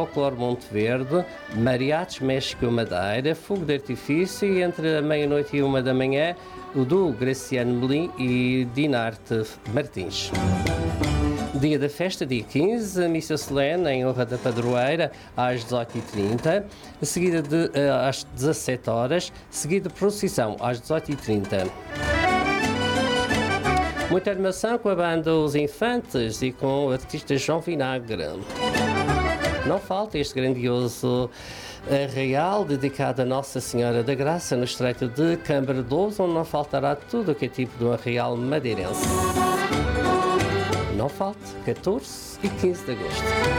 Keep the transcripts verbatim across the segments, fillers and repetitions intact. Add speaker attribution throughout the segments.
Speaker 1: Folclore Monte Verde, Mariachi México Madeira, Fogo de Artifício e entre a meia-noite e uma da manhã o do Graciano Melim e Dinarte Martins. Dia da festa, dia quinze, a missa solene em honra da padroeira às dezoito e trinta, seguida de, uh, às dezassete horas, seguida de procissão às dezoito e trinta. Muita animação com a banda Os Infantes e com o artista João Vinagre. Não falta este grandioso arraial dedicado a Nossa Senhora da Graça no estreito de Câmara de Lobos, onde não faltará tudo o que é tipo de um arraial madeirense. Não falte, catorze e quinze de agosto.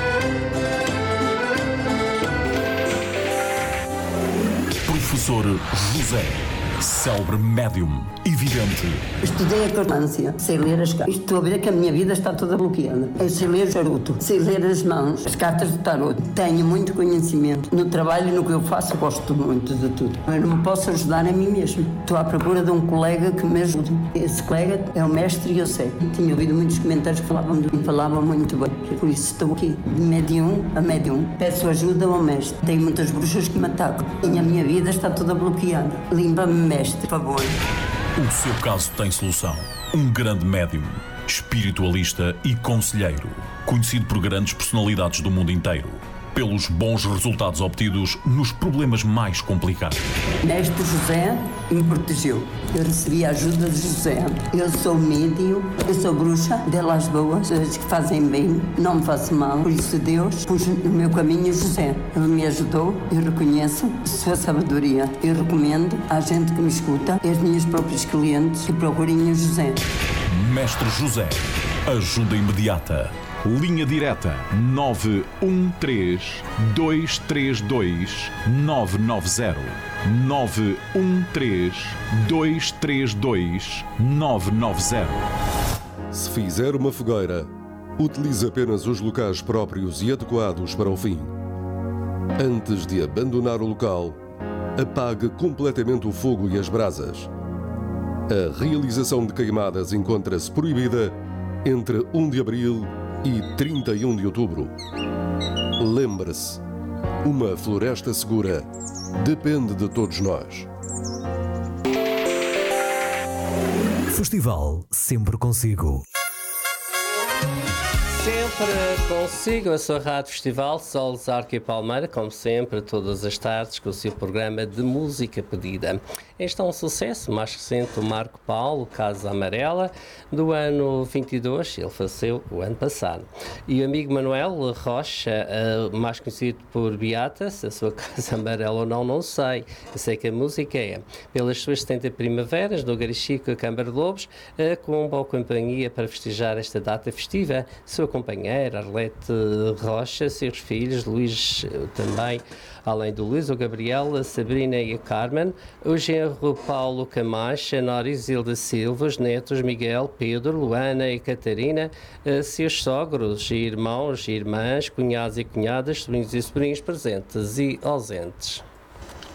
Speaker 2: Professor José, célebre médium e vidente.
Speaker 3: Estudei a cartância, sei ler as cartas. Estou a ver que a minha vida está toda bloqueada. Eu sei ler o charuto, sei ler as mãos, as cartas do tarot. Tenho muito conhecimento. No trabalho e no que eu faço, gosto muito de tudo. Eu não me posso ajudar a mim mesmo. Estou à procura de um colega que me ajude. Esse colega é o mestre e eu sei. Tinha ouvido muitos comentários que falavam de mim, falavam muito bem. Por isso estou aqui, de médium a médium. Peço ajuda ao mestre. Tenho muitas bruxas que me atacam. E a minha vida está toda bloqueada. Limpa-me, mestre, por favor.
Speaker 2: O seu caso tem solução. Um grande médium, espiritualista e conselheiro, conhecido por grandes personalidades do mundo inteiro, pelos bons resultados obtidos nos problemas mais complicados.
Speaker 3: Mestre José me protegeu. Eu recebi a ajuda de José. Eu sou médium, eu sou bruxa, delas boas, as que fazem bem, não me faço mal. Por isso Deus pôs no meu caminho José. Ele me ajudou, eu reconheço sua sabedoria. Eu recomendo à gente que me escuta, aos meus próprios clientes, que procurem o José.
Speaker 2: Mestre José, ajuda imediata. Linha direta nove um três, dois três dois, nove nove zero. nove um três, dois três dois, nove nove zero.
Speaker 4: Se fizer uma fogueira, utilize apenas os locais próprios e adequados para o fim. Antes de abandonar o local, apague completamente o fogo e as brasas. A realização de queimadas encontra-se proibida entre primeiro de abril e trinta e um de outubro. Lembre-se, uma floresta segura depende de todos nós.
Speaker 5: Festival Sempre Consigo.
Speaker 1: Sempre consigo a sua Rádio Festival Solos, Arco e Palmeira, como sempre, todas as tardes, com o seu programa de música pedida. Este é um sucesso, mais recente, o Marco Paulo, Casa Amarela, do ano vinte e dois, ele faleceu o ano passado. E o amigo Manuel Rocha, uh, mais conhecido por Beata, se a sua Casa Amarela ou não, não sei. Eu sei que a música é, pelas suas setenta primaveras, do Garichico a Câmara de Lobos, uh, com boa companhia para festejar esta data festiva, sua companheira, Arlete Rocha, seus filhos, Luís também, além do Luís, o Gabriel, a Sabrina e a Carmen, o genro Paulo Camacho, a Nora Isilda Silva, os netos Miguel, Pedro, Luana e Catarina, seus sogros, irmãos e irmãs, cunhados e cunhadas, sobrinhos e sobrinhos presentes e ausentes.